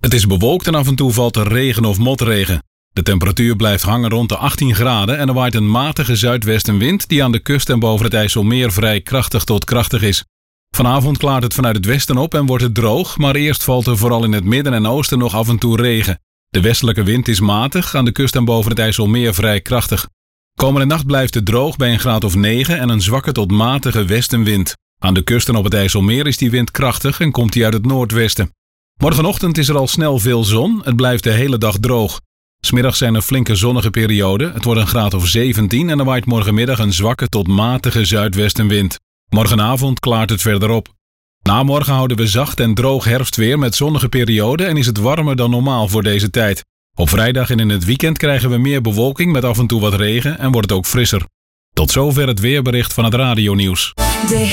Het is bewolkt en af en toe valt er regen of motregen. De temperatuur blijft hangen rond de 18 graden en er waait een matige zuidwestenwind die aan de kust en boven het IJsselmeer vrij krachtig tot krachtig is. Vanavond klaart het vanuit het westen op en wordt het droog, maar eerst valt er vooral in het midden en oosten nog af en toe regen. De westelijke wind is matig, aan de kust en boven het IJsselmeer vrij krachtig. Komende nacht blijft het droog bij een graad of 9 en een zwakke tot matige westenwind. Aan de kust en op het IJsselmeer is die wind krachtig en komt die uit het noordwesten. Morgenochtend is er al snel veel zon, het blijft de hele dag droog. 'S Middags zijn er flinke zonnige perioden, het wordt een graad of 17 en er waait morgenmiddag een zwakke tot matige zuidwestenwind. Morgenavond klaart het verder op. Na morgen houden we zacht en droog herfstweer met zonnige perioden en is het warmer dan normaal voor deze tijd. Op vrijdag en in het weekend krijgen we meer bewolking met af en toe wat regen en wordt het ook frisser. Tot zover het weerbericht van het radionieuws. De